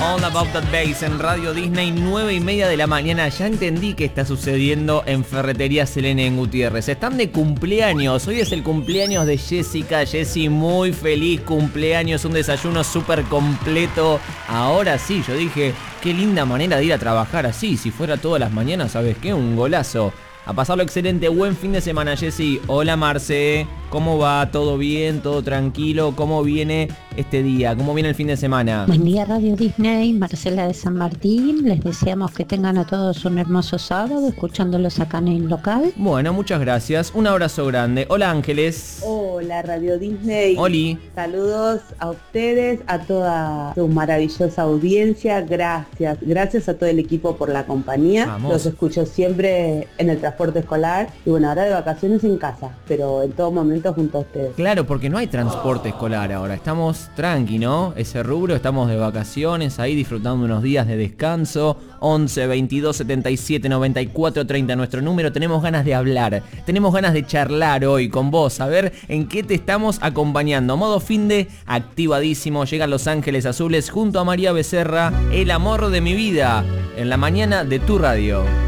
All About That Bass en Radio Disney, 9:30 de la mañana. Ya entendí qué está sucediendo en Ferretería Selene en Gutiérrez. Están de cumpleaños. Hoy es el cumpleaños de Jessica. Jessy, muy feliz cumpleaños. Un desayuno súper completo. Ahora sí, yo dije, qué linda manera de ir a trabajar así. Si fuera todas las mañanas, ¿sabes qué? Un golazo. A pasarlo excelente, buen fin de semana, Jessy. Hola, Marce. ¿Cómo va? ¿Todo bien? ¿Todo tranquilo? ¿Cómo viene este día? ¿Cómo viene el fin de semana? Buen día, Radio Disney. Marcela de San Martín. Les deseamos que tengan a todos un hermoso sábado, escuchándolos acá en el local. Bueno, muchas gracias. Un abrazo grande. Hola, Ángeles. Hola, Radio Disney. Oli. Saludos a ustedes, a toda su maravillosa audiencia. Gracias. Gracias a todo el equipo por la compañía. Vamos. Los escucho siempre en el transporte escolar. Y bueno, ahora de vacaciones en casa, pero en todo momento junto a ustedes. Claro, porque no hay transporte escolar ahora. Estamos tranqui, ¿no? Ese rubro, estamos de vacaciones, ahí disfrutando unos días de descanso. 11 22 77 94 30 nuestro número. Tenemos ganas de hablar, tenemos ganas de charlar hoy con vos, a ver en qué te estamos acompañando. Modo finde activadísimo. Llegan Los Ángeles Azules junto a María Becerra, El amor de mi vida, en la mañana de tu radio.